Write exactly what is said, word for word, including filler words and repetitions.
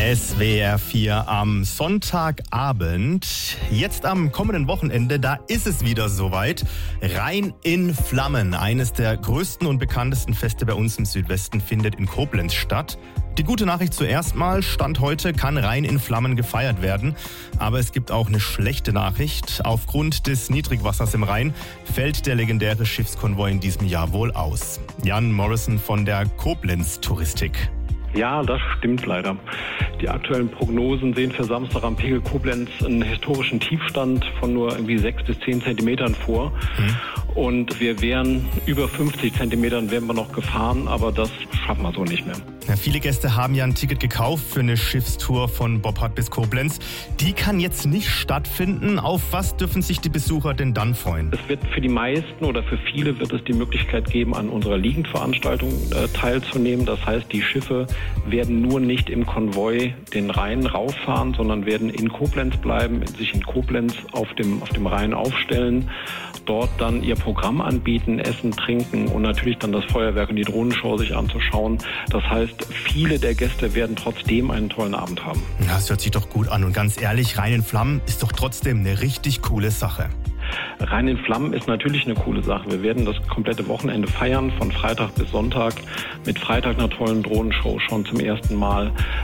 S W R vier am Sonntagabend. Jetzt am kommenden Wochenende, da ist es wieder soweit. Rhein in Flammen, eines der größten und bekanntesten Feste bei uns im Südwesten, findet in Koblenz statt. Die gute Nachricht zuerst mal, Stand heute kann Rhein in Flammen gefeiert werden. Aber es gibt auch eine schlechte Nachricht. Aufgrund des Niedrigwassers im Rhein fällt der legendäre Schiffskonvoi in diesem Jahr wohl aus. Jan Morrison von der Koblenz Touristik. Ja, das stimmt leider. Die aktuellen Prognosen sehen für Samstag am Pegel Koblenz einen historischen Tiefstand von nur irgendwie sechs bis zehn Zentimetern vor. Mhm. Und wir wären über fünfzig Zentimetern wären wir noch gefahren, aber das schaffen wir so nicht mehr. Ja, viele Gäste haben ja ein Ticket gekauft für eine Schiffstour von Boppard bis Koblenz. Die kann jetzt nicht stattfinden. Auf was dürfen sich die Besucher denn dann freuen? Es wird für die meisten oder für viele wird es die Möglichkeit geben, an unserer Liegendveranstaltung äh, teilzunehmen. Das heißt, die Schiffe werden nur nicht im Konvoi den Rhein rauffahren, sondern werden in Koblenz bleiben, sich in Koblenz auf dem, auf dem Rhein aufstellen, dort dann ihr Programm anbieten, essen, trinken und natürlich dann das Feuerwerk und die Drohnenshow sich anzuschauen. Das heißt, viele der Gäste werden trotzdem einen tollen Abend haben. Ja, das hört sich doch gut an und ganz ehrlich, Rhein in Flammen ist doch trotzdem eine richtig coole Sache. Rhein in Flammen ist natürlich eine coole Sache. Wir werden das komplette Wochenende feiern, von Freitag bis Sonntag, mit Freitag einer tollen Drohnenshow schon zum ersten Mal.